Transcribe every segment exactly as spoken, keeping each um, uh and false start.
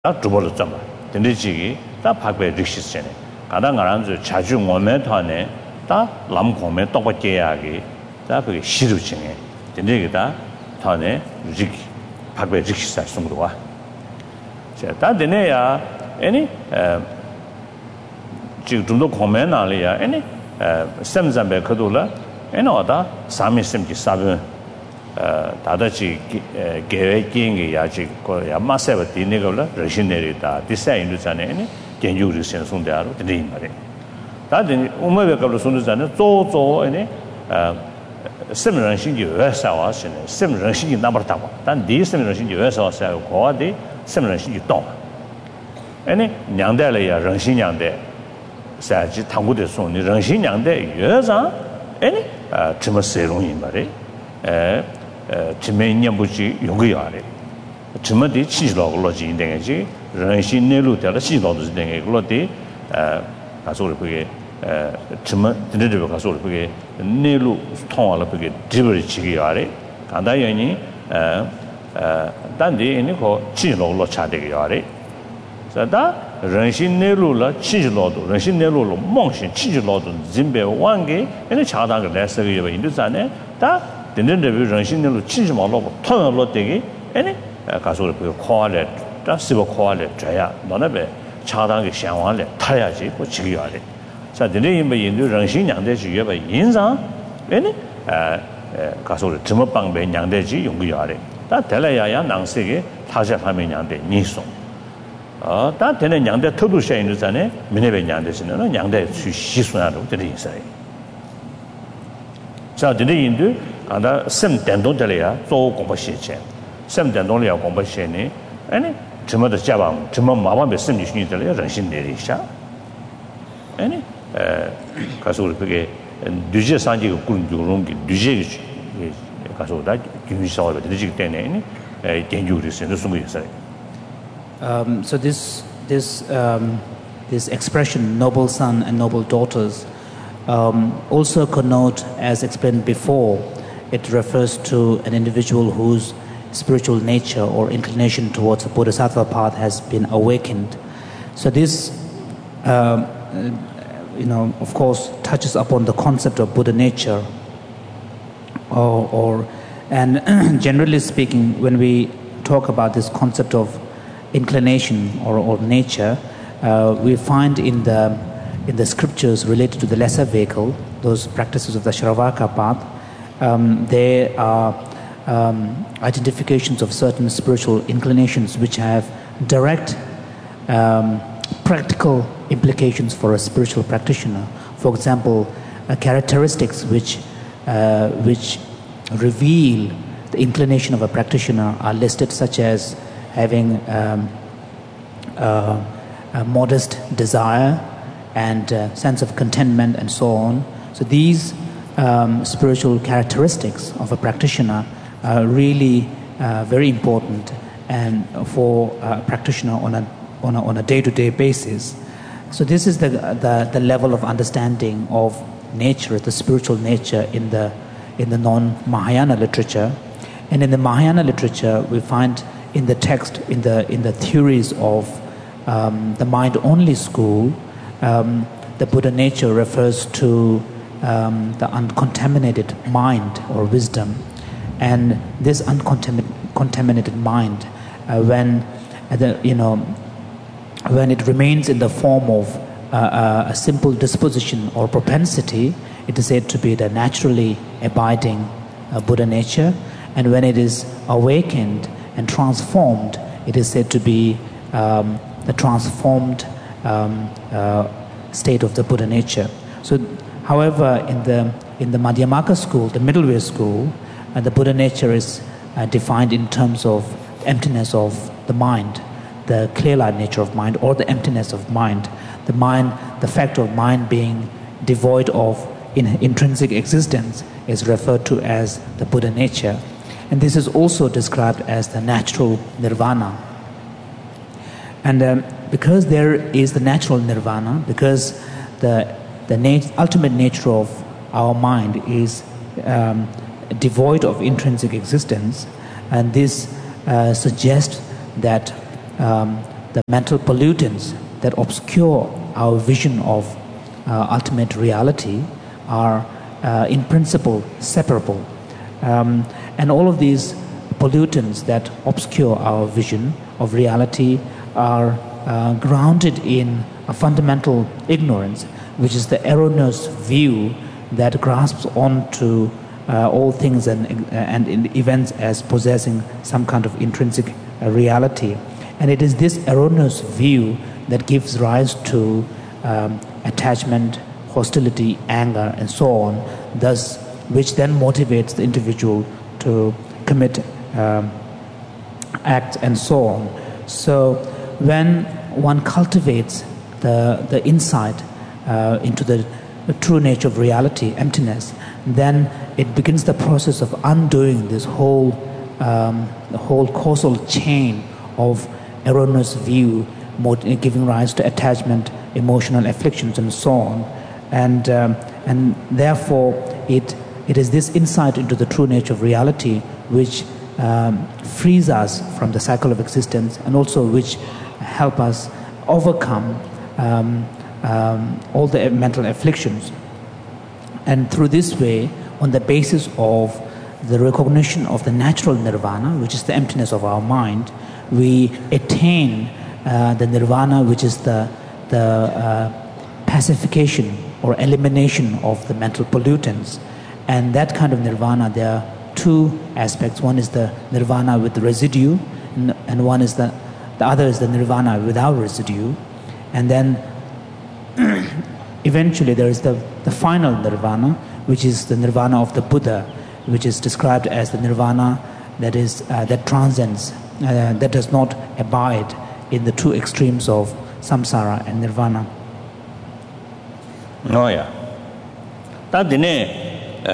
다 두벌로 좀 된지기 다 박배 릭시스네 가다 가란주 자주 오면 터네 다 남공면 똑같게야기 다 그게 시루증에 된지기다 터네 릭 박배 릭시스 송도와 자 되네야 아니 에 지금 좀더 공면 알이야 아니 에 샘잠배 그도라 에너다 사미심기 사변 어 다다지 계획인게 야지 거야 마세버 디네걸라 러시네리다 디사인루자네 견주르신 송대하로 되는 말에 다들 우메베걸로 송대자네 조조 아니 어 심런신기 외사와시네 심런신기 나버다고 단 디심런신기 외사와서 고아디 심런신기 동 아니 냥대래야 런신냥대 사지 당구대 송니 런신냥대 외사 아니 아 쯤세롱이 말에 에 지면념부지 용거야래 지면디 치지로로지 인데게지 런신내로들 시도도 되게 그렇디 에 가서를 그게 에 지면 드르르 가서를 그게 내로 통화를 그게 디버리 지기야래 간다연이 에 단디 이니고 치지로로 차되게야래 자다 런신내로라 치지로도 런신내로로 몽신 치지로도 진배 왕게 에네 차다가 레서게 인도산에 다 된된데 정신으로 치지 말고 통으로 되게 아니 가서를 그 코알레 다시버 코알레 줘야 너네배 차당의 상황을 타야지 그 지겨야 돼. 자, 되네 뭐 인도 정신 양대지 예배 인상 아니 에 가서를 점방배 양대지 용기야 돼. 다 될래야야 낭세게 타자 하면 양대 니송. 어, 다 되는 양대 터두셔 있는 자네 민해배 양대시는 양대 수 시순하고 되는 있어요. 자, 되네 인도 아다 셈 된동들이야 조 공부시체 셈 된동이야 공부시니 아니 점어도 잡아 점어 마음에 셈이 신이들이야 정신내리샤 아니 에 가서 그게 뉴제 산지가 꾸는 게 뉴제 가서 다 기능사와 되지 때문에 에 견주르스는 숨이 있어요. Um so this this um this expression noble son and noble daughters um also connote, as explained before, it refers to an individual whose spiritual nature or inclination towards the bodhisattva path has been awakened. So this, um, you know, of course, touches upon the concept of Buddha nature. Or, or and generally speaking, when we talk about this concept of inclination or, or nature, uh, we find in the in the scriptures related to the lesser vehicle, those practices of the Shravaka path. Um, there are um, identifications of certain spiritual inclinations which have direct um, practical implications for a spiritual practitioner. For example, uh, characteristics which uh, which reveal the inclination of a practitioner are listed, such as having um, uh, a modest desire and uh, sense of contentment and so on. So these Um, spiritual characteristics of a practitioner are really uh, very important and for a practitioner on a on a on a day-to-day basis. So this is the the the level of understanding of nature, the spiritual nature in the in the non-Mahayana literature. And in the Mahayana literature, we find in the text, in the in the theories of um, the mind-only school, um, the Buddha nature refers to Um, the uncontaminated mind or wisdom, and this uncontaminated mind, uh, when uh, the, you know when it remains in the form of uh, uh, a simple disposition or propensity, it is said to be the naturally abiding uh, Buddha nature, and when it is awakened and transformed, it is said to be um, the transformed um, uh, state of the Buddha nature. So. However, in the in the Madhyamaka school, the middle way school, uh, the Buddha nature is uh, defined in terms of emptiness of the mind, the clear-light nature of mind, or the emptiness of mind. The mind, the fact of mind being devoid of in, intrinsic existence, is referred to as the Buddha nature, and this is also described as the natural nirvana. And um, because there is the natural nirvana, because the The nat- ultimate nature of our mind is um, devoid of intrinsic existence, and this uh, suggests that um, the mental pollutants that obscure our vision of uh, ultimate reality are uh, in principle separable. Um, and all of these pollutants that obscure our vision of reality are uh, grounded in a fundamental ignorance, which is the erroneous view that grasps onto uh, all things and, and in events as possessing some kind of intrinsic uh, reality. And it is this erroneous view that gives rise to um, attachment, hostility, anger, and so on, thus, which then motivates the individual to commit um, acts and so on. So when one cultivates the, the insight uh, into the, the true nature of reality, emptiness, then it begins the process of undoing this whole, um, the whole causal chain of erroneous view, giving rise to attachment, emotional afflictions, and so on. And, um, and therefore, it, it is this insight into the true nature of reality which um, frees us from the cycle of existence, and also which help us overcome um, um, all the mental afflictions. And through this way, on the basis of the recognition of the natural nirvana, which is the emptiness of our mind, we attain uh, the nirvana, which is the, the uh, pacification or elimination of the mental pollutants. And that kind of nirvana, there are two aspects. One is the nirvana with the residue, and, and one is the, the other is the nirvana without residue. And then eventually there is the, the final nirvana, which is the nirvana of the Buddha, which is described as the nirvana that is uh, that transcends, uh, that does not abide in the two extremes of samsara and nirvana. Oh yeah. That dine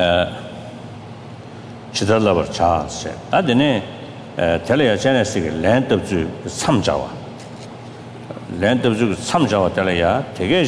chidalabar chas. That dine telaya genesis land of ju samjawa. Land of ju samjawa telaya tege